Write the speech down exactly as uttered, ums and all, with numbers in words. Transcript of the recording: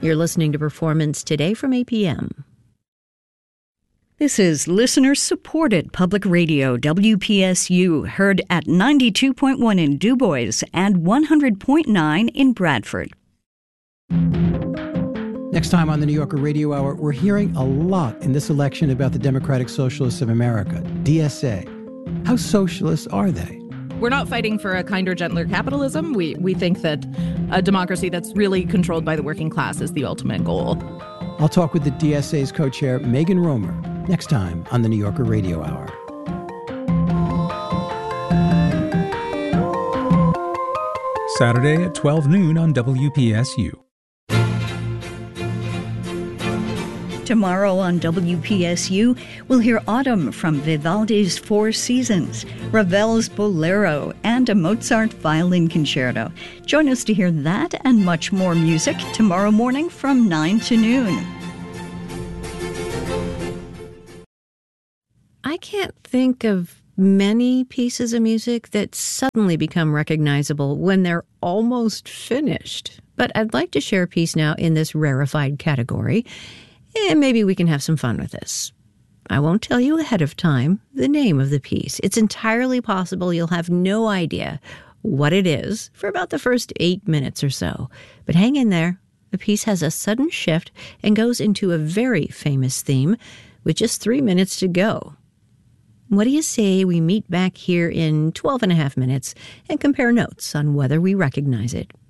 You're listening to Performance Today from A P M. This is listener-supported public radio, W P S U, heard at ninety-two point one in Du Bois and one hundred point nine in Bradford. Next time on the New Yorker Radio Hour, we're hearing a lot in this election about the Democratic Socialists of America, D S A. How socialist are they? We're not fighting for a kinder, gentler capitalism. We we think that a democracy that's really controlled by the working class is the ultimate goal. I'll talk with the D S A's co-chair, Megan Romer, next time on the New Yorker Radio Hour. Saturday at twelve noon on W P S U. Tomorrow on W P S U, we'll hear Autumn from Vivaldi's Four Seasons, Ravel's Bolero, and a Mozart violin concerto. Join us to hear that and much more music tomorrow morning from nine to noon. I can't think of many pieces of music that suddenly become recognizable when they're almost finished. But I'd like to share a piece now in this rarefied category, and maybe we can have some fun with this. I won't tell you ahead of time the name of the piece. It's entirely possible you'll have no idea what it is for about the first eight minutes or so. But hang in there. The piece has a sudden shift and goes into a very famous theme with just three minutes to go. What do you say we meet back here in twelve and a half minutes and compare notes on whether we recognize it?